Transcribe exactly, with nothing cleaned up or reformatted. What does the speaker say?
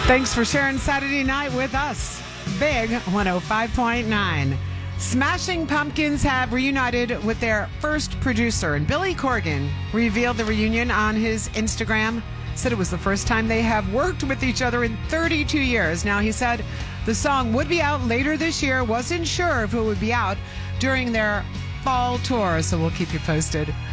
Thanks for sharing Saturday night with us. Big one oh five point nine. Smashing Pumpkins have reunited with their first producer, and Billy Corgan revealed the reunion on his Instagram. Said it was the first time they have worked with each other in thirty-two years. Now, he said the song would be out later this year. Wasn't sure if it would be out during their fall tour, so we'll keep you posted.